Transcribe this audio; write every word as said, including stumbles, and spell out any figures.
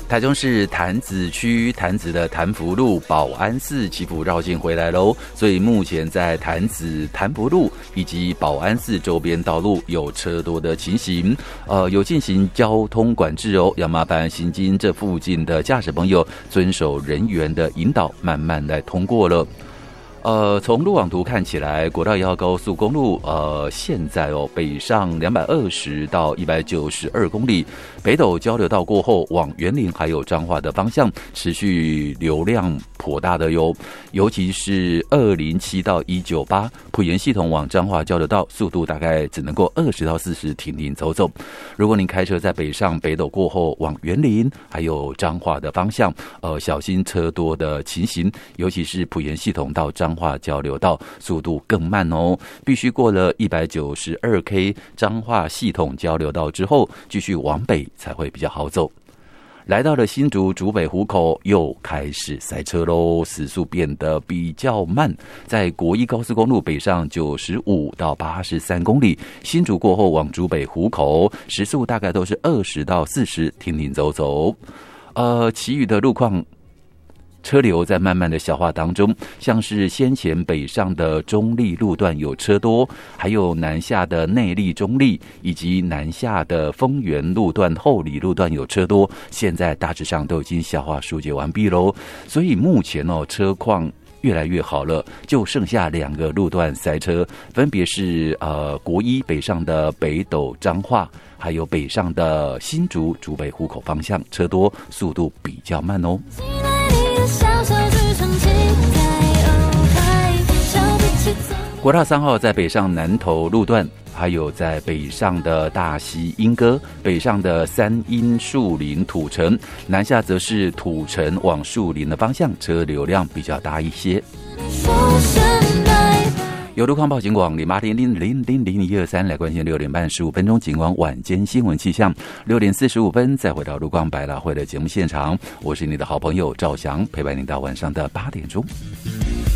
台中市潭子区潭子的潭福路保安寺祈福绕境回来喽，所以目前在潭子潭福路以及保安寺周边道路有车多的情形，呃，有进行交通管制哦，要麻烦行经这附近的驾驶朋友遵守人员的引导，慢慢来通过了。呃，从路网图看起来，国道一号高速公路，呃，现在哦，北上两百二十到一百九十二公里，北斗交流道过后，往员林还有彰化的方向，持续流量颇大的哟。尤其是二零七到一九八埔盐系统往彰化交流道，速度大概只能够二十到四十，停停走走。如果您开车在北上北斗过后，往员林还有彰化的方向，呃，小心车多的情形，尤其是埔盐系统到彰化交流道速度更慢哦，必须过了 一百九十二 K 彰化系统交流道之后，继续往北才会比较好走。来到了新竹竹北湖口，又开始塞车喽，时速变得比较慢。在国一高速公路北上九十五到八十三公里，新竹过后往竹北湖口，时速大概都是二十到四十，停停走走。呃，其余的路况车流在慢慢的消化当中，像是先前北上的中立路段有车多，还有南下的内坜中立，以及南下的丰原路段后里路段有车多，现在大致上都已经消化疏解完毕咯。所以目前哦，车况越来越好了，就剩下两个路段塞车，分别是呃国一北上的北斗彰化，还有北上的新竹竹北湖口方向车多，速度比较慢哦。国道三号在北上南投路段，还有在北上的大溪莺歌，北上的三阴树林土城，南下则是土城往树林的方向，车流量比较大一些。有路况报警广零八零零零零零一二三来关心六点半十五分钟警广晚间新闻气象，六点四十五分再回到路况百大会的节目现场，我是你的好朋友赵翔，陪伴你到晚上的八点钟。